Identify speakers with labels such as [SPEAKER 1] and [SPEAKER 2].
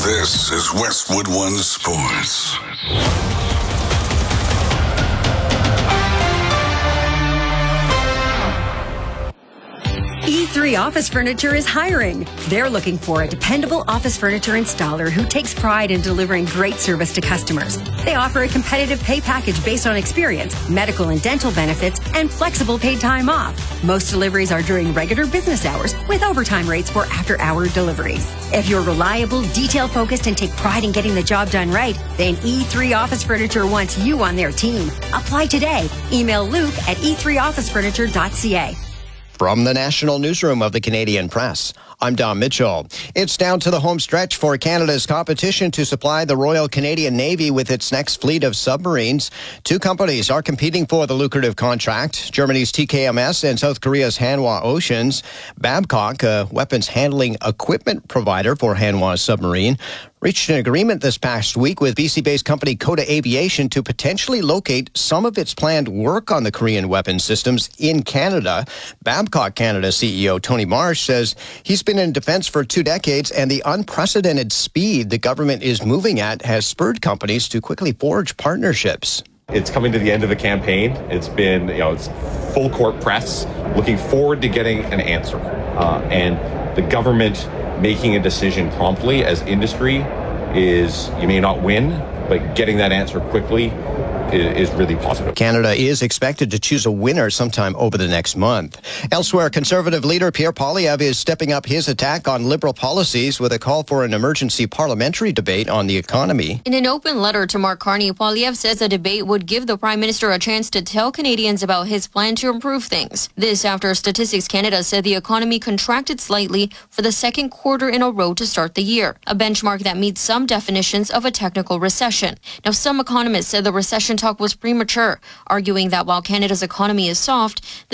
[SPEAKER 1] This is Westwood One Sports.
[SPEAKER 2] E3 Office Furniture is hiring. They're looking for a dependable office furniture installer who takes pride in delivering great service to customers. They offer a competitive pay package based on experience, medical and dental benefits, and flexible paid time off. Most deliveries are during regular business hours with overtime rates for after-hour deliveries. If you're reliable, detail-focused, and take pride in getting the job done right, then E3 Office Furniture wants you on their team. Apply today. Email Luke at e3officefurniture.ca.
[SPEAKER 3] From the National Newsroom of the Canadian Press, I'm Don Mitchell. It's down to the home stretch for Canada's competition to supply the Royal Canadian Navy with its next fleet of submarines. Two companies are competing for the lucrative contract, Germany's TKMS and South Korea's Hanwha Oceans. Babcock, a weapons handling equipment provider for Hanwha's submarine, reached an agreement this past week with BC-based company Coda Aviation to potentially locate some of its planned work on the Korean weapon systems in Canada. Babcock Canada CEO Tony Marsh says he's been in defense for 2 decades, and the unprecedented speed the government is moving at has spurred companies to quickly forge partnerships.
[SPEAKER 4] It's coming to the end of the campaign. It's been, it's full court press. Looking forward to getting an answer. And the government making a decision promptly as industry is, you may not win, but getting that answer quickly is really positive.
[SPEAKER 3] Canada is expected to choose a winner sometime over the next month. Elsewhere, Conservative leader Pierre Poilievre is stepping up his attack on Liberal policies with a call for an emergency parliamentary debate on the economy.
[SPEAKER 5] In an open letter to Mark Carney, Poilievre says a debate would give the Prime Minister a chance to tell Canadians about his plan to improve things. This after Statistics Canada said the economy contracted slightly for the second quarter in a row to start the year, a benchmark that meets some definitions of a technical recession. Now, some economists said the recession talk was premature, arguing that while Canada's economy is soft,